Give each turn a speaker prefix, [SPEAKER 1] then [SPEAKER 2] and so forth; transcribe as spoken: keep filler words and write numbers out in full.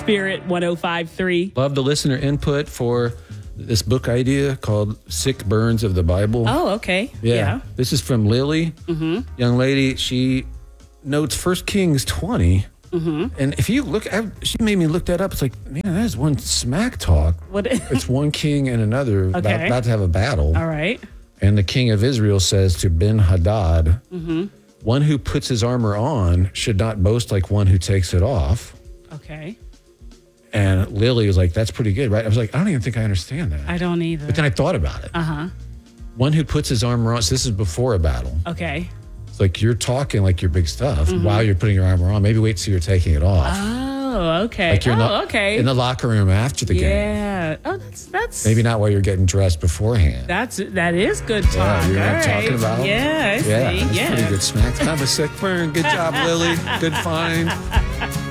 [SPEAKER 1] Spirit one oh five point three.
[SPEAKER 2] Love the listener input for this book idea called Sick Burns of the Bible.
[SPEAKER 1] Oh, okay.
[SPEAKER 2] Yeah.
[SPEAKER 1] Yeah.
[SPEAKER 2] This is from Lily. Mm-hmm. Young lady, she notes First Kings twenty. Mm-hmm. And if you look, I, she made me look that up. It's like, man, that is one smack talk.
[SPEAKER 1] What?
[SPEAKER 2] It's one king and another
[SPEAKER 1] Okay.
[SPEAKER 2] about, about to have a battle.
[SPEAKER 1] All right.
[SPEAKER 2] And the king of Israel says to Ben-Hadad, mm-hmm. one who puts his armor on should not boast like one who takes it off.
[SPEAKER 1] Okay.
[SPEAKER 2] And Lily was like, that's pretty good, right? I was like, I don't even think I understand that.
[SPEAKER 1] I don't either.
[SPEAKER 2] But then I thought about it.
[SPEAKER 1] Uh-huh.
[SPEAKER 2] One who puts his armor on, so this is before a battle.
[SPEAKER 1] Okay.
[SPEAKER 2] It's like you're talking like your big stuff mm-hmm. while you're putting your armor on. Maybe wait till you're taking it off.
[SPEAKER 1] Oh, okay.
[SPEAKER 2] Like you're
[SPEAKER 1] oh,
[SPEAKER 2] not
[SPEAKER 1] okay.
[SPEAKER 2] in the locker room after the game.
[SPEAKER 1] Yeah. Oh, that's that's
[SPEAKER 2] Maybe not while you're getting dressed beforehand.
[SPEAKER 1] That's that is good talk.
[SPEAKER 2] Yeah, you're
[SPEAKER 1] All
[SPEAKER 2] not
[SPEAKER 1] right.
[SPEAKER 2] talking about.
[SPEAKER 1] Yeah, I
[SPEAKER 2] Yeah,
[SPEAKER 1] see.
[SPEAKER 2] that's
[SPEAKER 1] Yeah.
[SPEAKER 2] pretty good smack. Kind of a sick burn. Good job, Lily. Good find.